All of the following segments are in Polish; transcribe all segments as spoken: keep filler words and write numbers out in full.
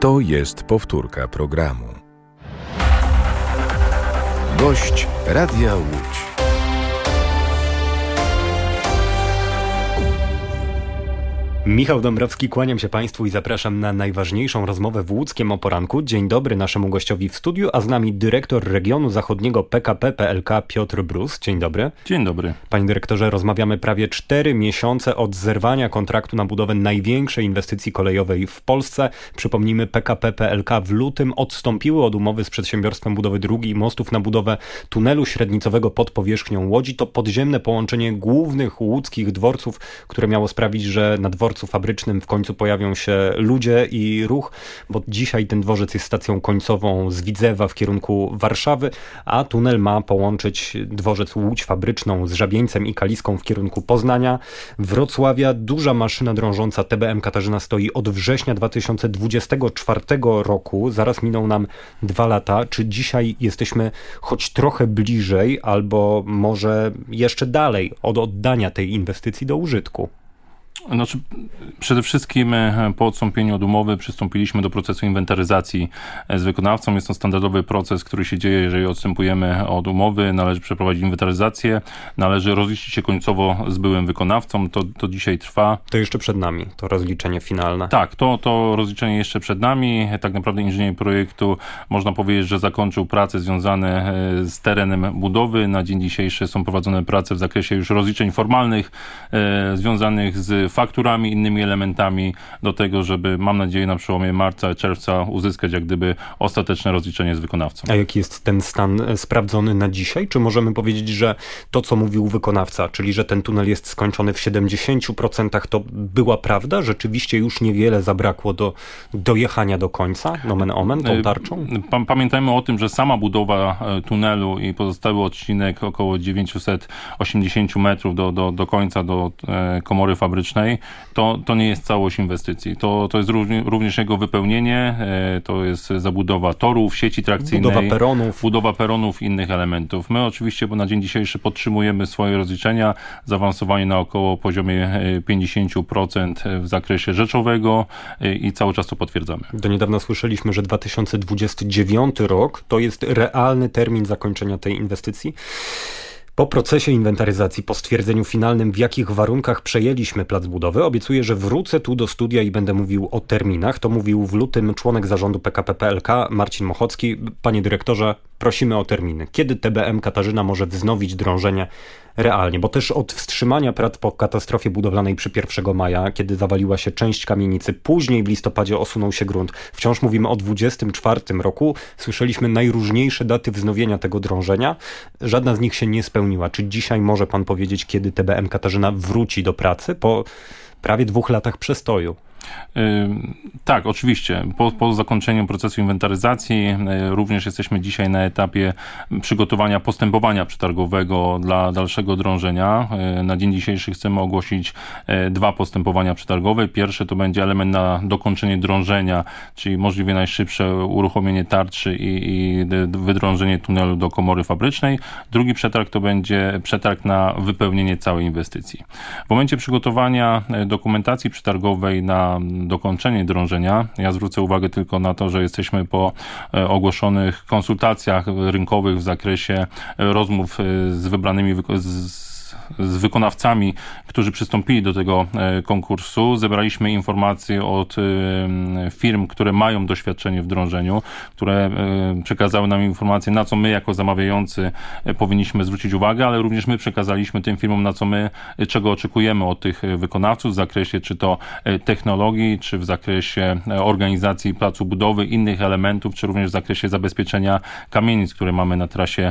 To jest powtórka programu. Gość Radia Łódź. Michał Dąbrowski, kłaniam się Państwu i zapraszam na najważniejszą rozmowę w łódzkiem o poranku. Dzień dobry naszemu gościowi w studiu, a z nami dyrektor regionu zachodniego P K P P L K Piotr Brus. Dzień dobry. Dzień dobry. Panie dyrektorze, rozmawiamy prawie cztery miesiące od zerwania kontraktu na budowę największej inwestycji kolejowej w Polsce. Przypomnijmy, P K P P L K w lutym odstąpiły od umowy z przedsiębiorstwem budowy dróg i mostów na budowę tunelu średnicowego pod powierzchnią Łodzi. To podziemne połączenie głównych łódzkich dworców, które miało sprawić, że na dworcu fabrycznym w końcu pojawią się ludzie i ruch, bo dzisiaj ten dworzec jest stacją końcową z Widzewa w kierunku Warszawy, a tunel ma połączyć dworzec Łódź Fabryczną z Żabieńcem i Kaliską w kierunku Poznania, Wrocławia. Duża maszyna drążąca T B M Katarzyna stoi od września dwa tysiące dwudziestego czwartego roku. Zaraz miną nam dwa lata. Czy dzisiaj jesteśmy choć trochę bliżej, albo może jeszcze dalej od oddania tej inwestycji do użytku? Znaczy, przede wszystkim po odstąpieniu od umowy przystąpiliśmy do procesu inwentaryzacji z wykonawcą. Jest to standardowy proces, który się dzieje, jeżeli odstępujemy od umowy. Należy przeprowadzić inwentaryzację, należy rozliczyć się końcowo z byłym wykonawcą. To, to dzisiaj trwa. To jeszcze przed nami, to rozliczenie finalne. Tak, to, to rozliczenie jeszcze przed nami. Tak naprawdę inżynier projektu, można powiedzieć, że zakończył prace związane z terenem budowy. Na dzień dzisiejszy są prowadzone prace w zakresie już rozliczeń formalnych, e, związanych z fakturami, innymi elementami do tego, żeby, mam nadzieję, na przełomie marca, czerwca uzyskać jak gdyby ostateczne rozliczenie z wykonawcą. A jaki jest ten stan sprawdzony na dzisiaj? Czy możemy powiedzieć, że to, co mówił wykonawca, czyli że ten tunel jest skończony w siedemdziesięciu procentach, to była prawda? Rzeczywiście już niewiele zabrakło do dojechania do końca? Nomen omen, tą tarczą? Pamiętajmy o tym, że sama budowa tunelu i pozostały odcinek około dziewięćset osiemdziesiąt metrów do, do, do końca, do komory fabrycznej, To, to nie jest całość inwestycji. To, to jest również, również jego wypełnienie, to jest zabudowa torów, sieci trakcyjnej, budowa peronów, budowa peronów i innych elementów. My oczywiście, bo na dzień dzisiejszy podtrzymujemy swoje rozliczenia, zaawansowanie na około poziomie pięćdziesiąt procent w zakresie rzeczowego i cały czas to potwierdzamy. Do niedawna słyszeliśmy, że dwa tysiące dwudziesty dziewiąty rok to jest realny termin zakończenia tej inwestycji. Po procesie inwentaryzacji, po stwierdzeniu finalnym, w jakich warunkach przejęliśmy plac budowy, obiecuję, że wrócę tu do studia i będę mówił o terminach. To mówił w lutym członek zarządu P K P P L K Marcin Mochocki. Panie dyrektorze, prosimy o terminy. Kiedy T B M Katarzyna może wznowić drążenie realnie? Bo też od wstrzymania prac po katastrofie budowlanej przy pierwszego maja, kiedy zawaliła się część kamienicy, później w listopadzie osunął się grunt. Wciąż mówimy o dwudziestym czwartym roku. Słyszeliśmy najróżniejsze daty wznowienia tego drążenia. Żadna z nich się nie spełniła. Czy dzisiaj może pan powiedzieć, kiedy T B M Katarzyna wróci do pracy po prawie dwóch latach przestoju? Yy, tak, oczywiście. Po, po zakończeniu procesu inwentaryzacji yy, również jesteśmy dzisiaj na etapie przygotowania postępowania przetargowego dla dalszego drążenia. Yy, na dzień dzisiejszy chcemy ogłosić yy, dwa postępowania przetargowe. Pierwsze to będzie element na dokończenie drążenia, czyli możliwie najszybsze uruchomienie tarczy i, i wydrążenie tunelu do komory fabrycznej. Drugi przetarg to będzie przetarg na wypełnienie całej inwestycji. W momencie przygotowania dokumentacji przetargowej na dokończenie drążenia. Ja zwrócę uwagę tylko na to, że jesteśmy po ogłoszonych konsultacjach rynkowych w zakresie rozmów z wybranymi z z wykonawcami, którzy przystąpili do tego konkursu. Zebraliśmy informacje od firm, które mają doświadczenie w drążeniu, które przekazały nam informacje, na co my jako zamawiający powinniśmy zwrócić uwagę, ale również my przekazaliśmy tym firmom, na co my, czego oczekujemy od tych wykonawców w zakresie czy to technologii, czy w zakresie organizacji placu budowy, innych elementów, czy również w zakresie zabezpieczenia kamienic, które mamy na trasie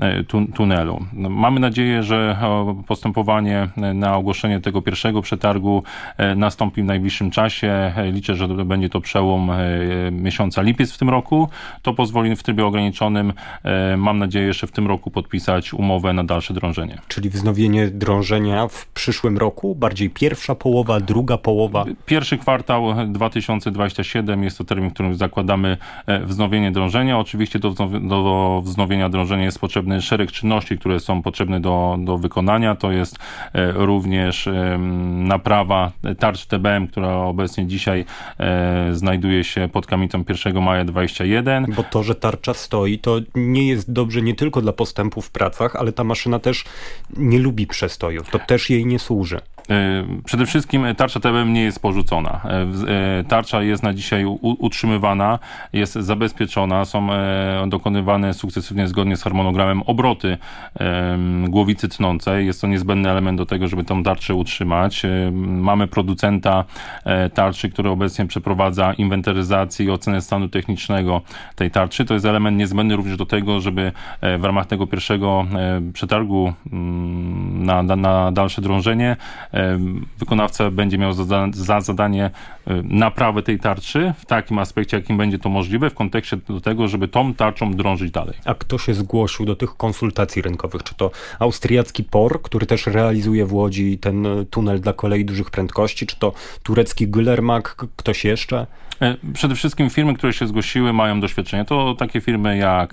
tunelu. Mamy nadzieję, że postępowanie na ogłoszenie tego pierwszego przetargu nastąpi w najbliższym czasie. Liczę, że będzie to przełom miesiąca lipiec w tym roku. To pozwoli w trybie ograniczonym, mam nadzieję, jeszcze w tym roku podpisać umowę na dalsze drążenie. Czyli wznowienie drążenia w przyszłym roku? Bardziej pierwsza połowa, druga połowa? Pierwszy kwartał dwa tysiące dwudziesty siódmy jest to termin, w którym zakładamy wznowienie drążenia. Oczywiście do, do wznowienia drążenia jest potrzebny szereg czynności, które są potrzebne do, do wykonania. drążenia, to jest również naprawa tarcz T B M, która obecnie dzisiaj znajduje się pod kamicą pierwszego maja dwudziestego pierwszego. Bo to, że tarcza stoi, to nie jest dobrze nie tylko dla postępu w pracach, ale ta maszyna też nie lubi przestojów. To też jej nie służy. Przede wszystkim tarcza T B M nie jest porzucona. Tarcza jest na dzisiaj utrzymywana, jest zabezpieczona, są dokonywane sukcesywnie zgodnie z harmonogramem obroty głowicy tnącej. Jest to niezbędny element do tego, żeby tą tarczę utrzymać. Mamy producenta tarczy, który obecnie przeprowadza inwentaryzację i ocenę stanu technicznego tej tarczy. To jest element niezbędny również do tego, żeby w ramach tego pierwszego przetargu na, na, na dalsze drążenie wykonawca będzie miał za, za zadanie naprawę tej tarczy w takim aspekcie, jakim będzie to możliwe w kontekście do tego, żeby tą tarczą drążyć dalej. A kto się zgłosił do tych konsultacji rynkowych? Czy to austriacki P O R, który też realizuje w Łodzi ten tunel dla kolei dużych prędkości? Czy to turecki Gülermag? Ktoś jeszcze? Przede wszystkim firmy, które się zgłosiły, mają doświadczenie. To takie firmy jak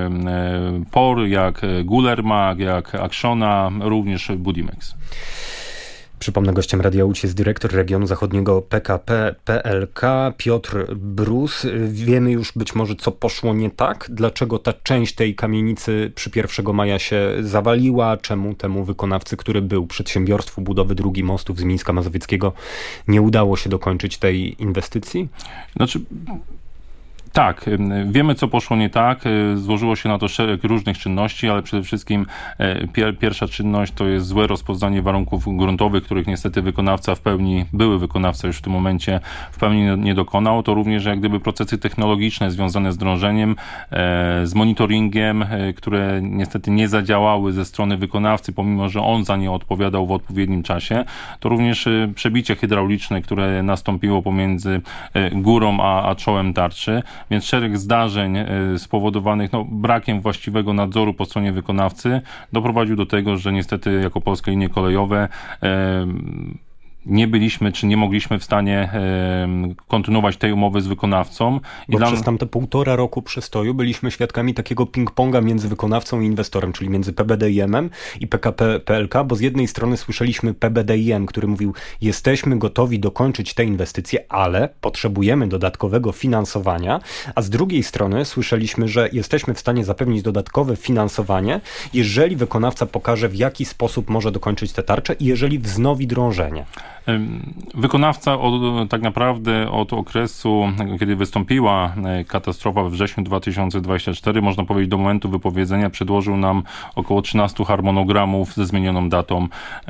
P O R, jak Gülermag, jak Actiona, również Budimex. Przypomnę, gościem Radia Łódź jest dyrektor regionu zachodniego P K P P L K Piotr Brus. Wiemy już być może, co poszło nie tak? Dlaczego ta część tej kamienicy przy pierwszego maja się zawaliła? Czemu temu wykonawcy, który był przedsiębiorstwu budowy drugi mostów z Mińska Mazowieckiego, nie udało się dokończyć tej inwestycji? Znaczy... Tak, wiemy, co poszło nie tak. Złożyło się na to szereg różnych czynności, ale przede wszystkim pier- pierwsza czynność to jest złe rozpoznanie warunków gruntowych, których niestety wykonawca w pełni, były wykonawca już w tym momencie w pełni nie dokonał. To również jak gdyby procesy technologiczne związane z drążeniem, z monitoringiem, które niestety nie zadziałały ze strony wykonawcy, pomimo że on za nie odpowiadał w odpowiednim czasie. To również przebicie hydrauliczne, które nastąpiło pomiędzy górą a, a czołem tarczy. Więc szereg zdarzeń spowodowanych no, brakiem właściwego nadzoru po stronie wykonawcy doprowadził do tego, że niestety jako Polskie Linie Kolejowe e, nie byliśmy, czy nie mogliśmy w stanie e, kontynuować tej umowy z wykonawcą. I Bo dla... przez tamte półtora roku przystoju byliśmy świadkami takiego ping-ponga między wykonawcą i inwestorem, czyli między P B D I M-em i P K P P L K, bo z jednej strony słyszeliśmy P B D I M, który mówił, jesteśmy gotowi dokończyć te inwestycje, ale potrzebujemy dodatkowego finansowania, a z drugiej strony słyszeliśmy, że jesteśmy w stanie zapewnić dodatkowe finansowanie, jeżeli wykonawca pokaże, w jaki sposób może dokończyć tę tarczę i jeżeli wznowi drążenie. Wykonawca od, tak naprawdę od okresu, kiedy wystąpiła katastrofa we wrześniu dwa tysiące dwudziestego czwartego, można powiedzieć do momentu wypowiedzenia, przedłożył nam około trzynastu harmonogramów ze zmienioną datą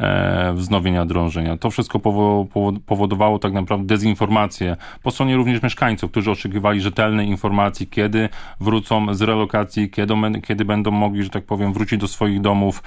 e, wznowienia drążenia. To wszystko powo, powodowało tak naprawdę dezinformację po stronie również mieszkańców, którzy oczekiwali rzetelnej informacji, kiedy wrócą z relokacji, kiedy, kiedy będą mogli, że tak powiem, wrócić do swoich domów.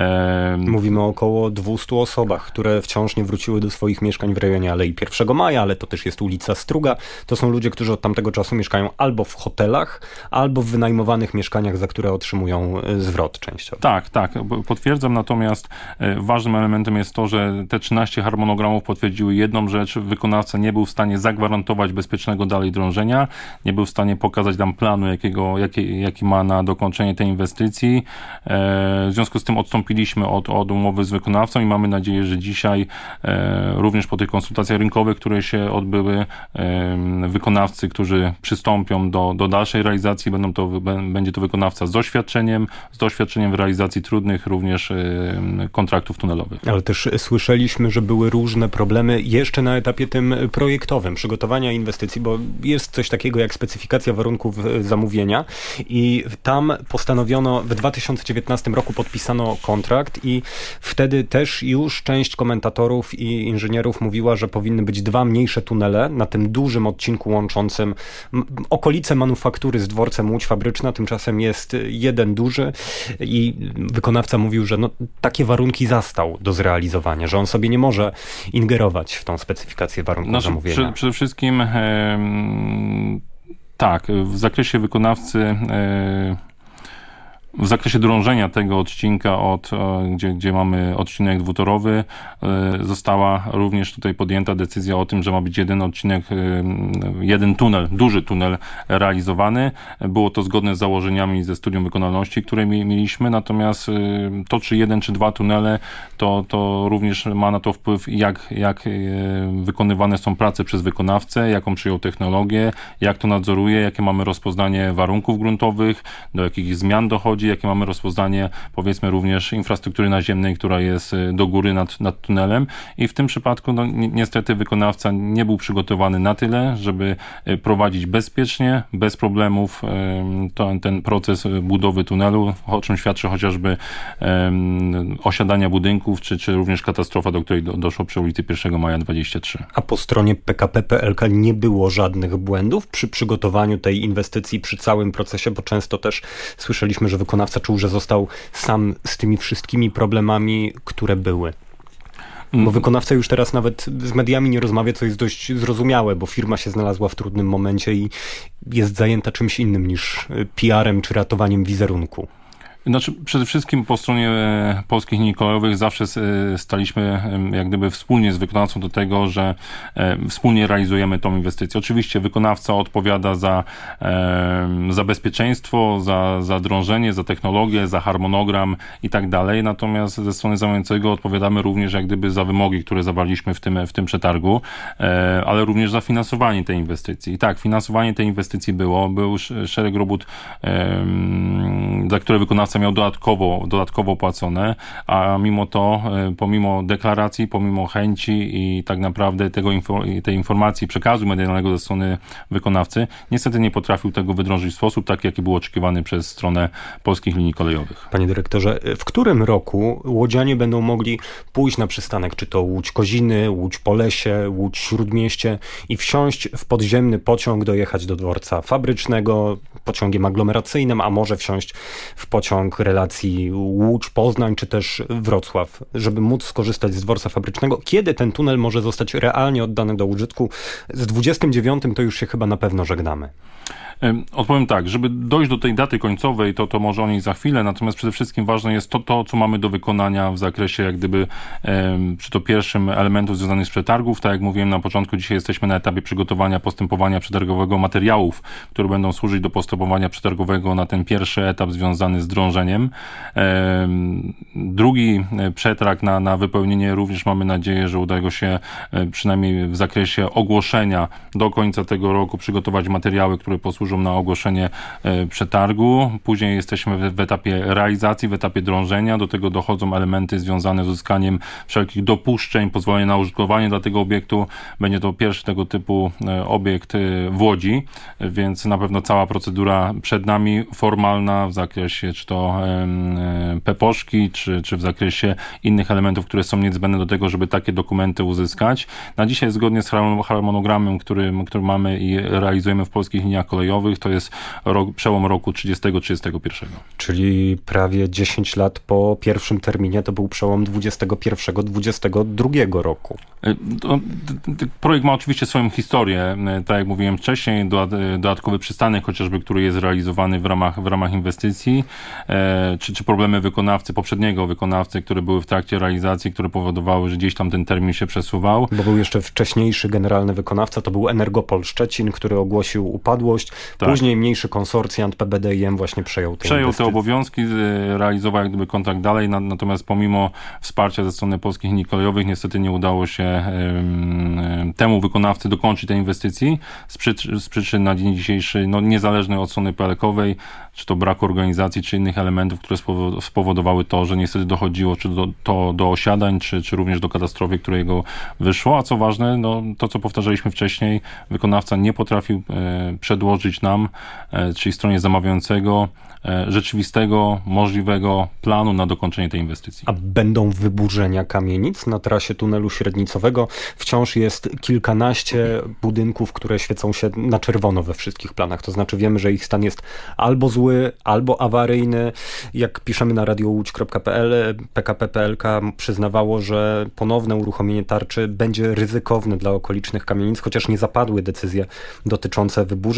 E, Mówimy o około dwustu osobach, które wciąż nie wróciły do swoich mieszkań w rejonie Alei pierwszego maja, ale to też jest ulica Struga. To są ludzie, którzy od tamtego czasu mieszkają albo w hotelach, albo w wynajmowanych mieszkaniach, za które otrzymują zwrot częściowo. Tak, tak. Potwierdzam, natomiast ważnym elementem jest to, że te trzynaście harmonogramów potwierdziły jedną rzecz. Wykonawca nie był w stanie zagwarantować bezpiecznego dalej drążenia, nie był w stanie pokazać nam planu, jakiego, jaki, jaki ma na dokończenie tej inwestycji. W związku z tym odstąpiliśmy od, od umowy z wykonawcą i mamy nadzieję, że dzisiaj również po tych konsultacjach rynkowych, które się odbyły, wykonawcy, którzy przystąpią do, do dalszej realizacji, będą to, będzie to wykonawca z doświadczeniem, z doświadczeniem w realizacji trudnych również kontraktów tunelowych. Ale też słyszeliśmy, że były różne problemy jeszcze na etapie tym projektowym, przygotowania inwestycji, bo jest coś takiego jak specyfikacja warunków zamówienia i tam postanowiono, w dwa tysiące dziewiętnastym roku podpisano kontrakt i wtedy też już część komentatorów i inżynierów mówiła, że powinny być dwa mniejsze tunele na tym dużym odcinku łączącym okolice manufaktury z dworcem Łódź Fabryczna. Tymczasem jest jeden duży i wykonawca mówił, że no, takie warunki zastał do zrealizowania, że on sobie nie może ingerować w tą specyfikację warunków znaczy, zamówienia. Przy, przede wszystkim e, tak, w zakresie wykonawcy e, W zakresie drążenia tego odcinka, od, gdzie, gdzie mamy odcinek dwutorowy, została również tutaj podjęta decyzja o tym, że ma być jeden odcinek, jeden tunel, duży tunel realizowany. Było to zgodne z założeniami ze studium wykonalności, które mieliśmy, natomiast to, czy jeden, czy dwa tunele, to, to również ma na to wpływ, jak, jak wykonywane są prace przez wykonawcę, jaką przyjął technologię, jak to nadzoruje, jakie mamy rozpoznanie warunków gruntowych, do jakich zmian dochodzi, jakie mamy rozpoznanie, powiedzmy, również infrastruktury naziemnej, która jest do góry nad, nad tunelem, i w tym przypadku no, ni- niestety wykonawca nie był przygotowany na tyle, żeby prowadzić bezpiecznie, bez problemów to, ten proces budowy tunelu, o czym świadczy chociażby um, osiadania budynków, czy, czy również katastrofa, do której do, doszło przy ulicy pierwszego Maja dwadzieścia trzy. A po stronie P K P P L K nie było żadnych błędów przy przygotowaniu tej inwestycji, przy całym procesie, bo często też słyszeliśmy, że wykonawca czuł, że został sam z tymi wszystkimi problemami, które były. Bo wykonawca już teraz nawet z mediami nie rozmawia, co jest dość zrozumiałe, bo firma się znalazła w trudnym momencie i jest zajęta czymś innym niż P R em czy ratowaniem wizerunku. Znaczy, przede wszystkim po stronie polskich linii kolejowych zawsze staliśmy jak gdyby wspólnie z wykonawcą do tego, że wspólnie realizujemy tą inwestycję. Oczywiście wykonawca odpowiada za, za bezpieczeństwo, za, za drążenie, za technologię, za harmonogram i tak dalej, natomiast ze strony zamawiającego odpowiadamy również jak gdyby za wymogi, które zawarliśmy w tym, w tym przetargu, ale również za finansowanie tej inwestycji. I tak, finansowanie tej inwestycji było, był szereg robót, za które wykonawca miał dodatkowo, dodatkowo płacone, a mimo to, pomimo deklaracji, pomimo chęci i tak naprawdę tego tej informacji, przekazu medialnego ze strony wykonawcy, niestety nie potrafił tego wydrążyć w sposób taki, jaki był oczekiwany przez stronę polskich linii kolejowych. Panie dyrektorze, w którym roku łodzianie będą mogli pójść na przystanek, czy to Łódź Koziny, Łódź Polesie, Łódź Śródmieście i wsiąść w podziemny pociąg, dojechać do dworca fabrycznego pociągiem aglomeracyjnym, a może wsiąść w pociąg relacji Łódź-Poznań, czy też Wrocław, żeby móc skorzystać z dworca fabrycznego? Kiedy ten tunel może zostać realnie oddany do użytku? Z dwudziestym dziewiątym to już się chyba na pewno żegnamy. Odpowiem tak, żeby dojść do tej daty końcowej, to, to może o niej za chwilę, natomiast przede wszystkim ważne jest to, to, co mamy do wykonania w zakresie jak gdyby przy to pierwszym elementów związanych z przetargów. Tak jak mówiłem na początku, dzisiaj jesteśmy na etapie przygotowania postępowania przetargowego materiałów, które będą służyć do postępowania przetargowego na ten pierwszy etap związany z drążeniem. Drugi przetarg na, na wypełnienie również mamy nadzieję, że uda go się przynajmniej w zakresie ogłoszenia do końca tego roku przygotować materiały, które posłużą na ogłoszenie przetargu. Później jesteśmy w etapie realizacji, w etapie drążenia. Do tego dochodzą elementy związane z uzyskaniem wszelkich dopuszczeń, pozwolenia na użytkowanie dla tego obiektu. Będzie to pierwszy tego typu obiekt w Łodzi, więc na pewno cała procedura przed nami, formalna w zakresie czy to peposzki, czy, czy w zakresie innych elementów, które są niezbędne do tego, żeby takie dokumenty uzyskać. Na dzisiaj zgodnie z harmonogramem, który, który mamy i realizujemy w polskich liniach kolejowych, to jest rok, przełom roku trzydziestego trzydziestego pierwszego. Czyli prawie dziesięć lat po pierwszym terminie, to był przełom dwudziestego pierwszego dwudziestego drugiego roku. Projekt ma oczywiście swoją historię. Tak jak mówiłem wcześniej, dodatkowy przystanek chociażby, który jest realizowany w ramach, w ramach inwestycji, czy, czy problemy wykonawcy, poprzedniego wykonawcy, które były w trakcie realizacji, które powodowały, że gdzieś tam ten termin się przesuwał. Bo był jeszcze wcześniejszy generalny wykonawca, to był Energopol Szczecin, który ogłosił upadłość. Tak. Później mniejszy konsorcjant P B D I M właśnie przejął te Przejął inwestycje. te obowiązki, realizował jak gdyby kontrakt dalej, natomiast pomimo wsparcia ze strony polskich linii kolejowych niestety nie udało się um, temu wykonawcy dokończyć tej inwestycji z, przy, z przyczyn na dzień dzisiejszy no, niezależnej od strony P L K-owej, czy to braku organizacji, czy innych elementów, które spowodowały to, że niestety dochodziło czy do, to do osiadań, czy, czy również do katastrofy, którego wyszło, a co ważne, no, to co powtarzaliśmy wcześniej, wykonawca nie potrafił e, przedłożyć nam, e, czyli stronie zamawiającego, e, rzeczywistego, możliwego planu na dokończenie tej inwestycji. A będą wyburzenia kamienic na trasie tunelu średnicowego? Wciąż jest kilkanaście budynków, które świecą się na czerwono we wszystkich planach, to znaczy wiemy, że ich stan jest albo zły, albo awaryjny. Jak piszemy na radio łódź kropka p l, P K P P L K przyznawało, że ponowne uruchomienie tarczy będzie ryzykowne dla okolicznych kamienic, chociaż nie zapadły decyzje dotyczące wyburzeń, ale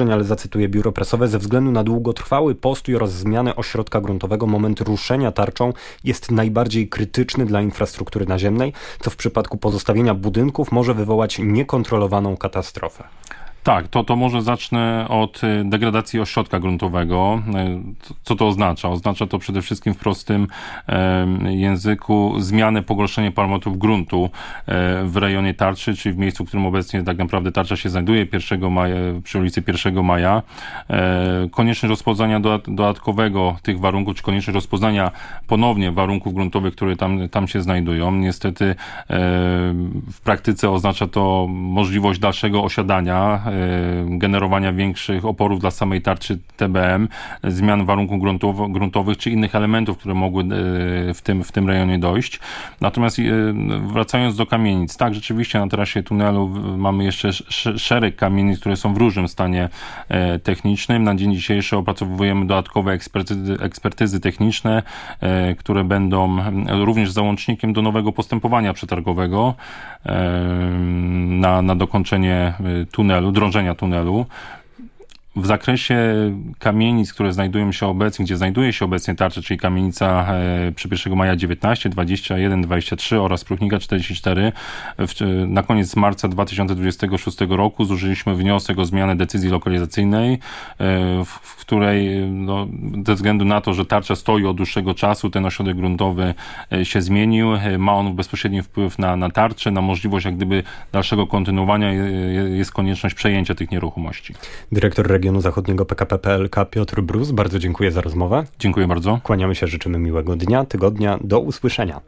cytuję biuro prasowe, ze względu na długotrwały postój oraz zmianę ośrodka gruntowego moment ruszenia tarczą jest najbardziej krytyczny dla infrastruktury naziemnej, co w przypadku pozostawienia budynków może wywołać niekontrolowaną katastrofę. Tak, to, to może zacznę od degradacji ośrodka gruntowego. Co to oznacza? Oznacza to przede wszystkim w prostym języku zmianę, pogorszenie parametrów gruntu w rejonie tarczy, czyli w miejscu, w którym obecnie tak naprawdę tarcza się znajduje, pierwszego maja, przy ulicy pierwszego maja. Konieczność rozpoznania dodatkowego tych warunków, czy konieczność rozpoznania ponownie warunków gruntowych, które tam, tam się znajdują. Niestety w praktyce oznacza to możliwość dalszego osiadania, generowania większych oporów dla samej tarczy T B M, zmian warunków gruntowo- gruntowych czy innych elementów, które mogły w tym, w tym rejonie dojść. Natomiast wracając do kamienic, tak, rzeczywiście na trasie tunelu mamy jeszcze szereg kamienic, które są w różnym stanie technicznym. Na dzień dzisiejszy opracowujemy dodatkowe ekspertyzy, ekspertyzy techniczne, które będą również załącznikiem do nowego postępowania przetargowego na, na dokończenie tunelu, drążenia tunelu. W zakresie kamienic, które znajdują się obecnie, gdzie znajduje się obecnie tarcza, czyli kamienica e, przy pierwszego maja dziewiętnaście, dwadzieścia jeden, dwadzieścia trzy oraz Pruchnika czterdzieści cztery, w, na koniec marca dwa tysiące dwudziestego szóstego roku złożyliśmy wniosek o zmianę decyzji lokalizacyjnej, e, w, w której no, ze względu na to, że tarcza stoi od dłuższego czasu, ten ośrodek gruntowy e, się zmienił, e, ma on bezpośredni wpływ na, na tarczę, na możliwość jak gdyby dalszego kontynuowania, je, jest konieczność przejęcia tych nieruchomości. Dyrektor Regionu Zachodniego P K P P L K Piotr Brus, bardzo dziękuję za rozmowę. Dziękuję bardzo. Kłaniamy się, życzymy miłego dnia, tygodnia, do usłyszenia.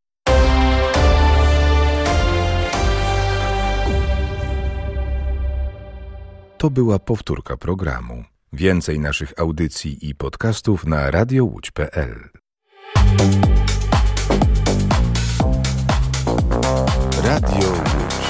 To była powtórka programu. Więcej naszych audycji i podcastów na radio łódź kropka p l. Radio